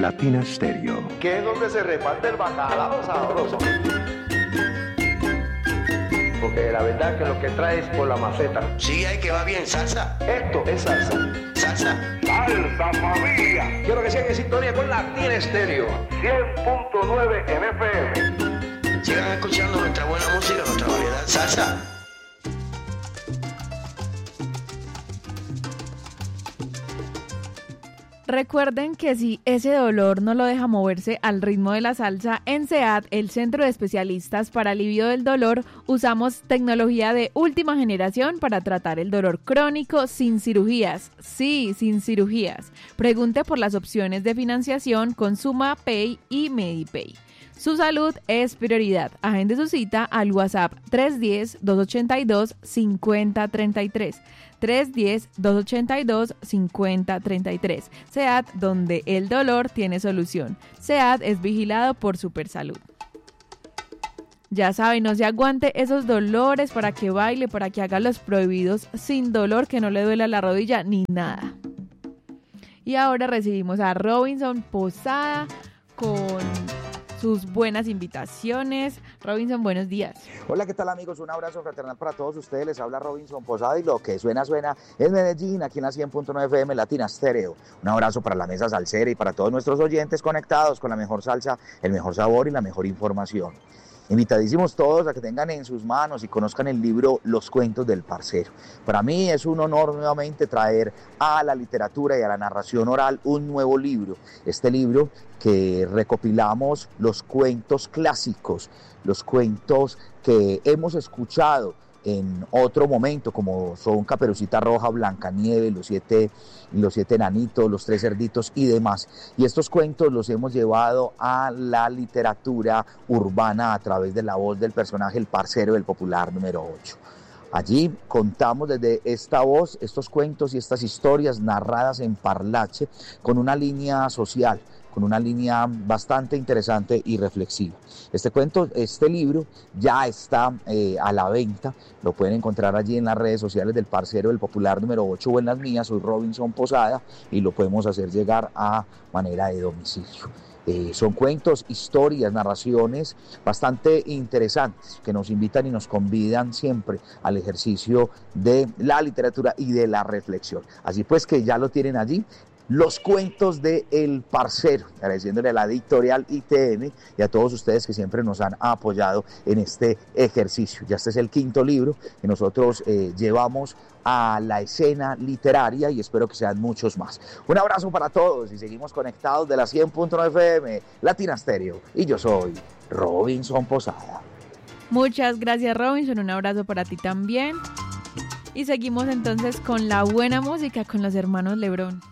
Latina Stereo. Que es donde se reparte el bacalao sabroso. Porque la verdad que lo que trae es por la maceta. Sí, hay que va bien, salsa. Esto es salsa. Salsa. Salsa familia. Quiero que sigan en sintonía con Latina Stereo. 100.9 FM. Sigan escuchando nuestra buena música, nuestra variedad. Salsa. Recuerden que si ese dolor no lo deja moverse al ritmo de la salsa, en SEAT, el Centro de Especialistas para Alivio del Dolor, usamos tecnología de última generación para tratar el dolor crónico sin cirugías. Sí, sin cirugías. Pregunte por las opciones de financiación con SumaPay y MediPay. Su salud es prioridad. Agende su cita al WhatsApp 310-282-5033. 310-282-5033. SEAT, donde el dolor tiene solución. SEAT es vigilado por Supersalud. Ya saben, no se aguante esos dolores para que baile, para que haga los prohibidos sin dolor, que no le duela la rodilla ni nada. Y ahora recibimos a Robinson Posada con sus buenas invitaciones. Robinson, buenos días. Hola, ¿qué tal, amigos? Un abrazo fraternal para todos ustedes. Les habla Robinson Posada y lo que suena en Medellín, aquí en la 100.9 FM Latina Stereo. Un abrazo para la mesa salsera y para todos nuestros oyentes conectados con la mejor salsa, el mejor sabor y la mejor información. Invitadísimos todos a que tengan en sus manos y conozcan el libro Los Cuentos del Parcero. Para mí es un honor nuevamente traer a la literatura y a la narración oral un nuevo libro. Este libro que recopilamos los cuentos clásicos, los cuentos que hemos escuchado en otro momento, como son Caperucita Roja, Blancanieves, los siete enanitos, los tres cerditos y demás. Y estos cuentos los hemos llevado a la literatura urbana a través de la voz del personaje El Parcero del Popular número 8. Allí contamos desde esta voz estos cuentos y estas historias narradas en parlache con una línea social, con una línea bastante interesante y reflexiva. Este libro ya está a la venta, lo pueden encontrar allí en las redes sociales del Parcero del Popular número 8 o en las mías. Soy Robinson Posada y lo podemos hacer llegar a manera de domicilio. Son cuentos, historias, narraciones bastante interesantes que nos invitan y nos convidan siempre al ejercicio de la literatura y de la reflexión. Así pues que ya lo tienen allí. Los cuentos de El Parcero, agradeciéndole a la editorial ITN y a todos ustedes que siempre nos han apoyado en este ejercicio. Ya este es el quinto libro que nosotros llevamos a la escena literaria y espero que sean muchos más. Un abrazo para todos y seguimos conectados de la 100.9 FM Latina Stereo y yo soy Robinson Posada. Muchas gracias, Robinson, un abrazo para ti también. Y seguimos entonces con la buena música con los hermanos Lebrón.